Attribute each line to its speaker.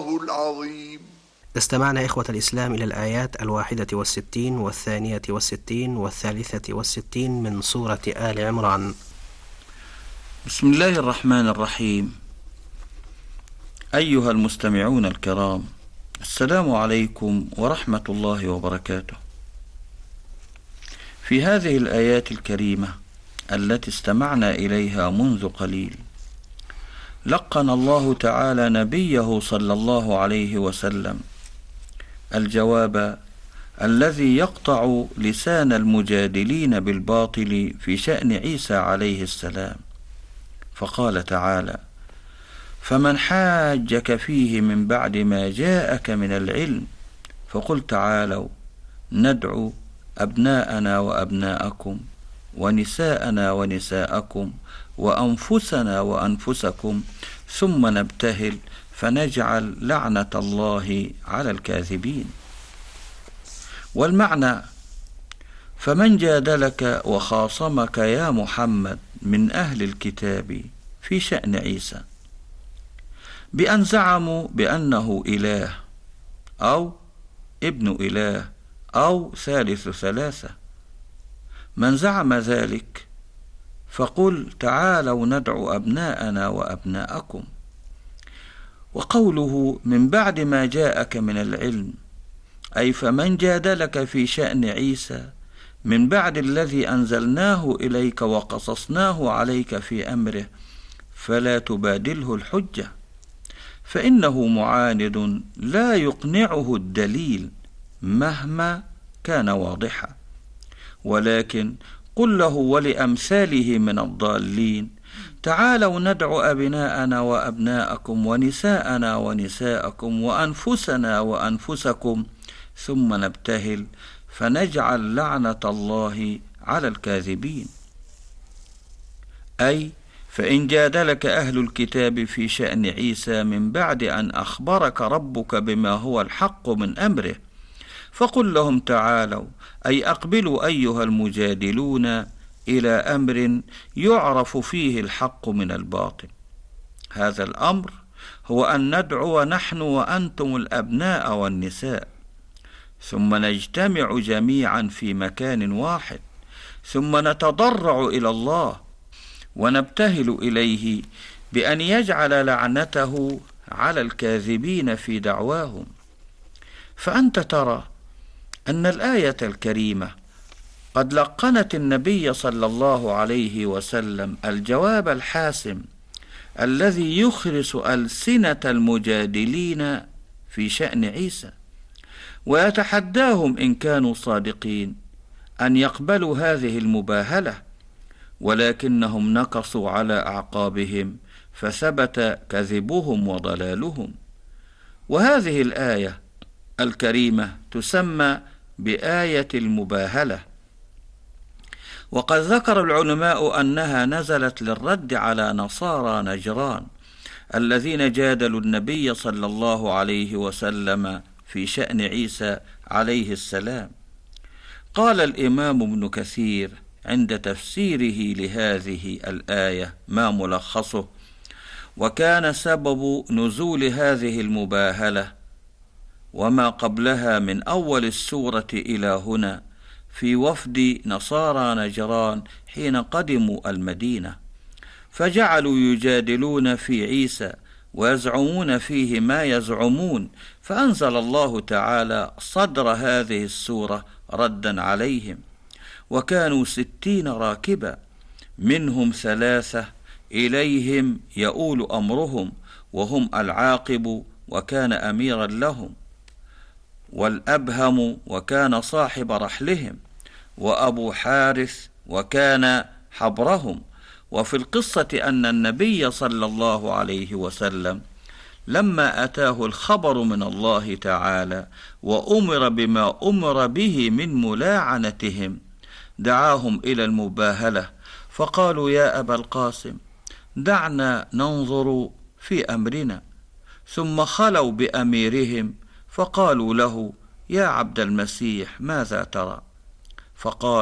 Speaker 1: الله العظيم.
Speaker 2: استمعنا إخوة الإسلام إلى الآيات 61 و62 و63 من سورة آل عمران.
Speaker 3: بسم الله الرحمن الرحيم. أيها المستمعون الكرام، السلام عليكم ورحمة الله وبركاته. في هذه الآيات الكريمة التي استمعنا إليها منذ قليل، لقن الله تعالى نبيه صلى الله عليه وسلم الجواب الذي يقطع لسان المجادلين بالباطل في شأن عيسى عليه السلام، فقال تعالى: فمن حاجك فيه من بعد ما جاءك من العلم فقل تعالوا ندعو أبناءنا وأبناءكم ونساءنا ونساءكم وأنفسنا وأنفسكم ثم نبتهل فنجعل لعنة الله على الكاذبين. والمعنى: فمن جادلك وخاصمك يا محمد من أهل الكتاب في شأن عيسى بأن زعموا بأنه إله أو ابن إله أو ثالث ثلاثة، من زعم ذلك فقل تعالوا ندعو أبناءنا وأبناءكم. وقوله من بعد ما جاءك من العلم، أي فمن جادلك في شأن عيسى من بعد الذي أنزلناه إليك وقصصناه عليك في أمره فلا تبادله الحجة، فإنه معاند لا يقنعه الدليل مهما كان واضحا، ولكن قل له ولأمثاله من الضالين تعالوا ندعو أبناءنا وأبناءكم ونساءنا ونساءكم وأنفسنا وأنفسكم ثم نبتهل فنجعل لعنة الله على الكاذبين. أي فإن جادلك أهل الكتاب في شأن عيسى من بعد أن أخبرك ربك بما هو الحق من أمره فقل لهم تعالوا، أي أقبلوا أيها المجادلون إلى أمر يعرف فيه الحق من الباطل. هذا الأمر هو أن ندعو نحن وأنتم الأبناء والنساء، ثم نجتمع جميعا في مكان واحد، ثم نتضرع إلى الله ونبتهل إليه بأن يجعل لعنته على الكاذبين في دعواهم. فأنت ترى أن الآية الكريمة قد لقنت النبي صلى الله عليه وسلم الجواب الحاسم الذي يخرس ألسنة المجادلين في شأن عيسى، ويتحداهم إن كانوا صادقين أن يقبلوا هذه المباهلة، ولكنهم نكصوا على أعقابهم فثبت كذبهم وضلالهم. وهذه الآية الكريمة تسمى بآية المباهلة، وقد ذكر العلماء أنها نزلت للرد على نصارى نجران الذين جادلوا النبي صلى الله عليه وسلم في شأن عيسى عليه السلام. قال الإمام ابن كثير عند تفسيره لهذه الآية ما ملخصه: وكان سبب نزول هذه المباهلة وما قبلها من أول السورة إلى هنا في وفد نصارى نجران حين قدموا المدينة، فجعلوا يجادلون في عيسى ويزعمون فيه ما يزعمون، فأنزل الله تعالى صدر هذه السورة ردا عليهم. وكانوا 60 راكبا، منهم 3 إليهم يؤول أمرهم وهم العاقب وكان أميرا لهم، والأبهم وكان صاحب رحلهم، وأبو حارث وكان حبرهم. وفي القصة أن النبي صلى الله عليه وسلم لما أتاه الخبر من الله تعالى وأمر بما أمر به من ملاعنتهم دعاهم إلى المباهلة، فقالوا يا أبا القاسم دعنا ننظر في أمرنا، ثم خلوا بأميرهم فقالوا له يا عبد المسيح ماذا ترى؟ فقال